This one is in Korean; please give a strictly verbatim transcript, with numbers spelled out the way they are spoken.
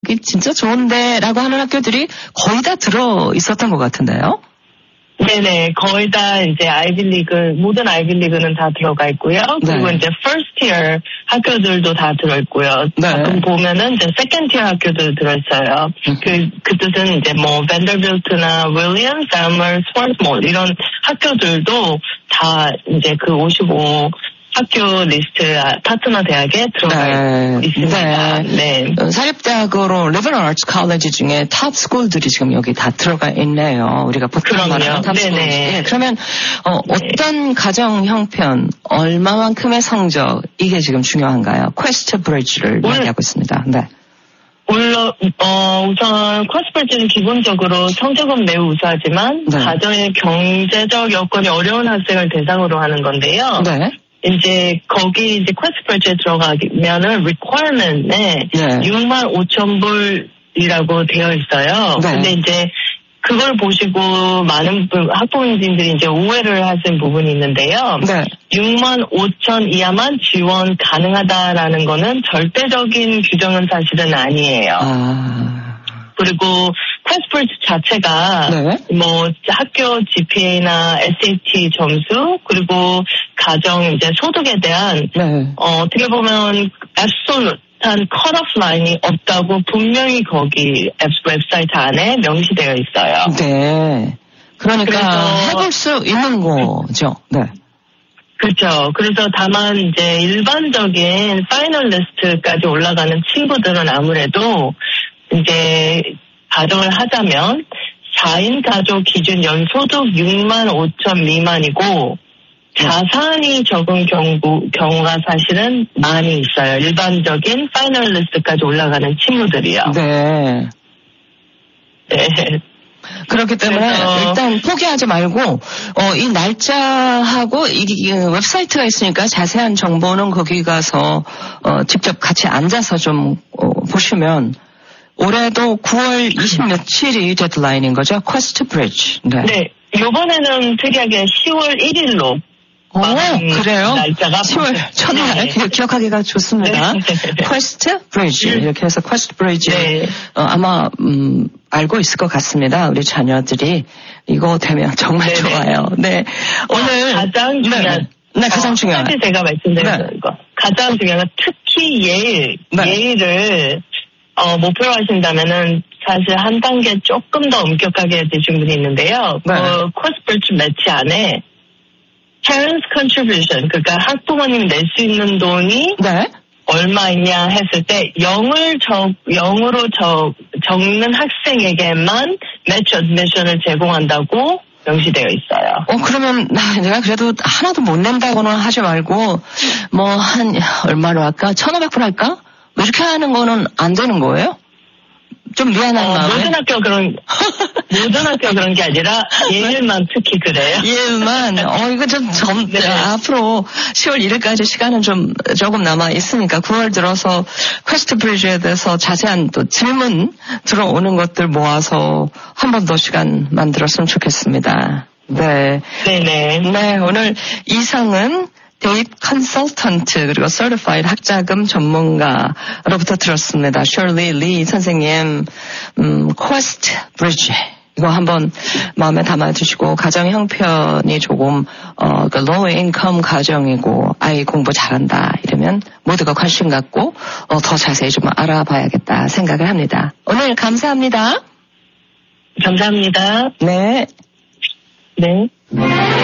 이게 진짜 좋은데라고 하는 학교들이 거의 다 들어 있었던 것 같은데요. 네네, 거의 다 이제 아이비리그, 모든 아이비리그는 다 들어가 있고요. 그리고 네. 이제 first tier 학교들도 다 들어있고요. 네. 가끔 보면은 이제 second tier 학교도 들어있어요. 음. 그, 그 뜻은 이제 뭐, 밴더빌트나 윌리엄스, 셀머, 스월스몰 이런 학교들도 다 이제 그 오십오 학교 리스트 파트너 대학에 들어가 네. 있습니다. 네. 네. 사립대학으로 리버럴 아츠 컬리지 중에 탑 스쿨들이 지금 여기 다 들어가 있네요. 우리가 보통 말하는 탑 스쿨. 네. 그러면 어, 네. 어떤 가정 형편, 얼마만큼의 성적 이게 지금 중요한가요? 퀘스트 브리지를 이야기하고 있습니다. 네. 물론 어, 우선 퀘스트 브리지는 기본적으로 성적은 매우 우수하지만 네. 가정의 경제적 여건이 어려운 학생을 대상으로 하는 건데요. 네. 이제 거기 이제 퀘스트 브리지에 들어가면은 requirement에 네. 육만 오천 불이라고 되어 있어요. 네. 근데 이제 그걸 보시고 많은 학부모님들이 이제 오해를 하신 부분이 있는데요. 네. 육만 오천 이하만 지원 가능하다라는 거는 절대적인 규정은 사실은 아니에요. 아. 그리고 퀘스트 브리지 자체가 네. 뭐 학교 지피에이나 에스에이티 점수 그리고 가정 이제 소득에 대한 네. 어, 어떻게 보면 앱솔루트한 컷오프 라인이 없다고 분명히 거기 웹사이트 안에 명시되어 있어요. 네. 그러니까 해볼 수 있는 거죠. 네. 그렇죠. 그래서 다만 이제 일반적인 파이널리스트까지 올라가는 친구들은 아무래도 이제 가정을 하자면 사 인 가족 기준 연소득 육만 오천 미만이고 자산이 적은 경우, 경우가 사실은 많이 있어요. 일반적인 파이널리스트까지 올라가는 친구들이요. 네. 네. 그렇기 때문에 그래서... 일단 포기하지 말고 어, 이 날짜하고 이, 이 웹사이트가 있으니까 자세한 정보는 거기 가서 어, 직접 같이 앉아서 좀 어, 보시면 올해도 구월 이십며칠이 데드라인인 거죠? 퀘스트 브리지. 네. 네. 이번에는 특이하게 시월 일일로. 오, 그래요? 날짜가 시월 첫날. 네. 기억하기가 좋습니다. 퀘스트 브리지. 이렇게 해서 퀘스트 브리지. 네. 어, 아마, 음, 알고 있을 것 같습니다. 우리 자녀들이. 이거 되면 정말 네네. 좋아요. 네. 오늘. 가장 중요한. 네, 네 가장 어, 중요한. 사실 제가 말씀드린 네. 거. 가장 중요한 건 특히 예일. 네. 예일을 어, 목표로 하신다면은 사실 한 단계 조금 더 엄격하게 되신 분이 있는데요. 네. 그 퀘스트 브리지 매치 안에 parents contribution, 그러니까 학부모님이 낼 수 있는 돈이 네. 얼마이냐 했을 때 영을 적, 영으로 적, 적는 학생에게만 매치 어드미션을 제공한다고 명시되어 있어요. 어, 그러면, 내가 그래도 하나도 못 낸다고는 하지 말고, 뭐, 한, 얼마로 할까? 천오백 불 할까? 이렇게 하는 거는 안 되는 거예요? 좀 미안한 어, 마음에. 모든 학교 그런, 모든 학교 그런 게 아니라, 예일만 특히 그래요. 예일만, 어, 이거 좀, 점, 네. 앞으로 시월 일일까지 시간은 좀, 조금 남아 있으니까 구월 들어서 퀘스트 브리지에 대해서 자세한 또 질문 들어오는 것들 모아서 한 번 더 시간 만들었으면 좋겠습니다. 네. 네네. 네, 오늘 이상은 대입 컨설턴트 그리고 서티파이드 학자금 전문가로부터 들었습니다. 셜리 리 선생님, 음, 퀘스트 브리지 이거 한번 마음에 담아주시고 가정 형편이 조금 어, 그 low income 가정이고 아이 공부 잘한다 이러면 모두가 관심 갖고 어, 더 자세히 좀 알아봐야겠다 생각을 합니다. 오늘 감사합니다. 감사합니다. 네. 네.